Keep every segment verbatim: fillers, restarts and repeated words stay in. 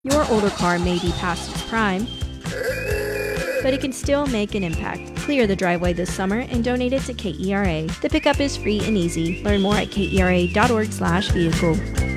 Your older car may be past its prime, but it can still make an impact. Clear the driveway this summer and donate it to K E R A. The pickup is free and easy. Learn more at kera.org slash vehicle.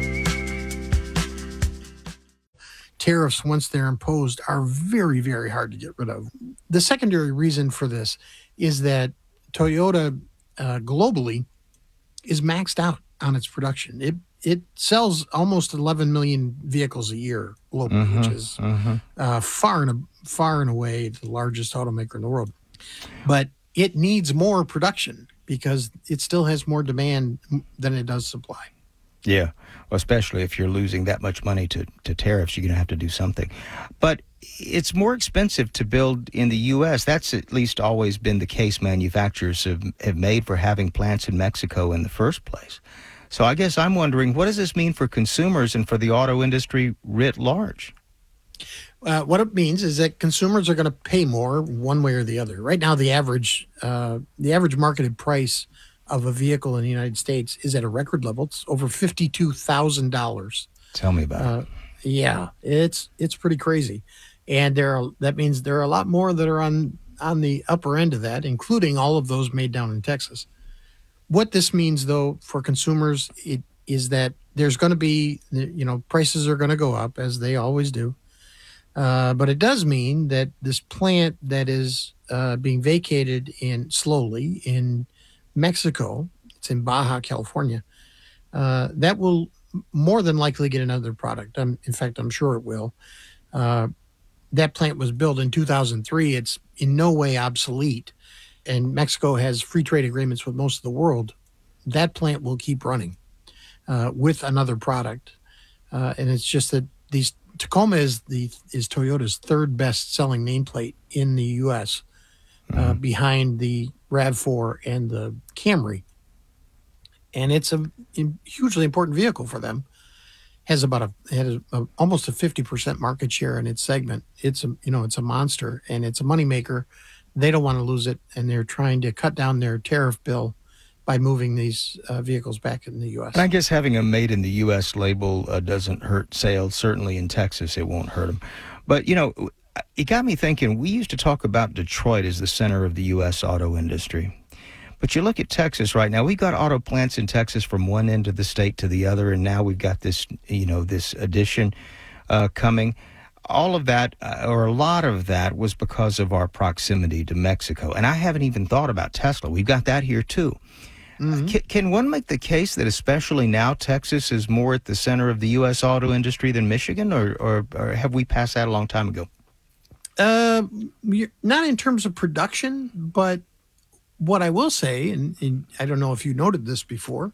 Tariffs, once they're imposed, are very, very hard to get rid of. The secondary reason for this is that Toyota uh, globally is maxed out on its production. It it sells almost eleven million vehicles a year globally, mm-hmm, which is mm-hmm. uh, far and far and away the largest automaker in the world. But it needs more production because it still has more demand than it does supply. Yeah, well, especially if you're losing that much money to, to tariffs, you're going to have to do something. But it's more expensive to build in the U S. That's at least always been the case manufacturers have, have made for having plants in Mexico in the first place. So I guess I'm wondering, what does this mean for consumers and for the auto industry writ large? Uh, what it means is that consumers are going to pay more one way or the other. Right now, the average uh, the average marketed price of a vehicle in the United States is at a record level. It's over fifty-two thousand dollars. Tell me about uh, it. Yeah, it's it's pretty crazy, and there are, that means there are a lot more that are on on the upper end of that, including all of those made down in Texas. What this means, though, for consumers, it is that there's going to be, you know, prices are going to go up as they always do. Uh, but it does mean that this plant that is uh, being vacated in slowly in Mexico, it's in Baja, California, uh, that will more than likely get another product. Um, in fact, I'm sure it will. Uh, that plant was built in two thousand three. It's in no way obsolete. And Mexico has free trade agreements with most of the world. That plant will keep running uh, with another product. Uh, and it's just that these Tacoma is the is Toyota's third best selling nameplate in the U S uh, mm-hmm. behind the RAV four and the Camry. And it's a, a hugely important vehicle for them. Has about a has a, almost a fifty percent market share in its segment. It's a you know it's a monster and it's a moneymaker. They don't want to lose it, and they're trying to cut down their tariff bill by moving these uh, vehicles back in the U S. And I guess having a made in the U S label uh, doesn't hurt sales. Certainly in Texas, it won't hurt them. But, you know, it got me thinking, we used to talk about Detroit as the center of the U S auto industry. But you look at Texas right now, we've got auto plants in Texas from one end of the state to the other, and now we've got this, you know, this addition uh, coming. All of that, uh, or a lot of that, was because of our proximity to Mexico. And I haven't even thought about Tesla. We've got that here, too. Mm-hmm. Uh, can, can one make the case that especially now Texas is more at the center of the U S auto industry than Michigan, or, or, or have we passed that a long time ago? Uh, not in terms of production, but what I will say, and, and I don't know if you noted this before,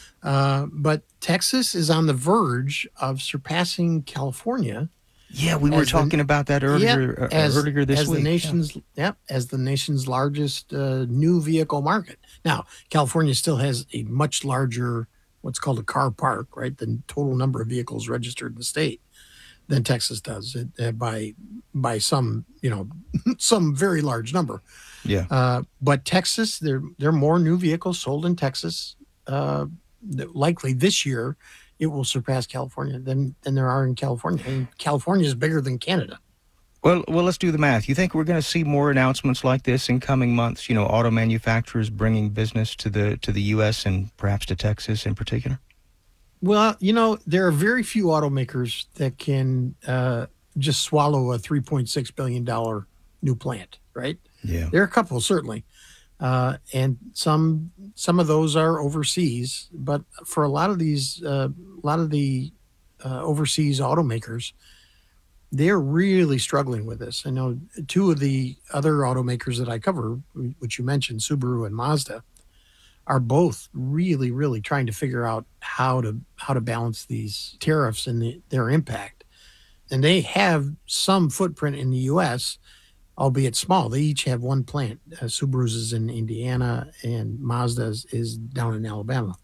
uh, but Texas is on the verge of surpassing California. Yeah, we were talking the, about that earlier yeah, as, earlier this as week. The nation's, yeah. yeah, as the nation's largest uh, new vehicle market. Now, California still has a much larger, what's called a car park, right? The total number of vehicles registered in the state than Texas does it, uh, by by some, you know, some very large number. Yeah. Uh, but Texas, there there are more new vehicles sold in Texas. Uh, likely this year, it will surpass California than, than there are in California. And California is bigger than Canada. Well, well, let's do the math. You think we're going to see more announcements like this in coming months? You know, auto manufacturers bringing business to the to the U S and perhaps to Texas in particular? Well, you know, there are very few automakers that can uh, just swallow a three point six billion dollars new plant, right? Yeah. There are a couple, certainly. Uh, and some some of those are overseas, but for a lot of these, uh, a lot of the uh, overseas automakers, they're really struggling with this. I know two of the other automakers that I cover, which you mentioned, Subaru and Mazda, are both really, really trying to figure out how to how to balance these tariffs and the, their impact. And they have some footprint in the U S, albeit small. They each have one plant. Uh, Subaru's is in Indiana, and Mazda's is down in Alabama.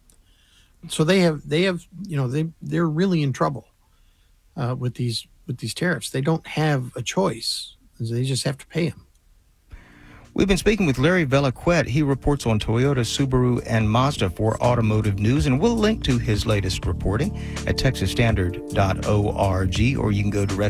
So they have, they have, you know, they they're really in trouble uh, with these with these tariffs. They don't have a choice. They just have to pay them. We've been speaking with Larry Velaquette. He reports on Toyota, Subaru, and Mazda for Automotive News, and we'll link to his latest reporting at texas standard dot org, or you can go direct